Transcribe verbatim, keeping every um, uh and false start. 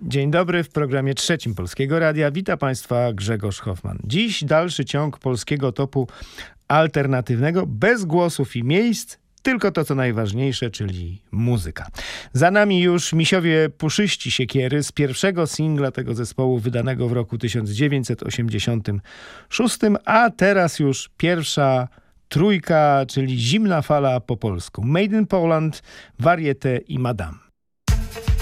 Dzień dobry, w programie trzecim Polskiego Radia. Wita Państwa Grzegorz Hoffman. Dziś dalszy ciąg polskiego topu alternatywnego, bez głosów i miejsc, tylko to, co najważniejsze, czyli muzyka. Za nami już Misiowie Puszyści Siekiery z pierwszego singla tego zespołu wydanego w roku tysiąc dziewięćset osiemdziesiątym szóstym, a teraz już pierwsza trójka, czyli Zimna Fala po polsku. Made in Poland, Varieté i Madame.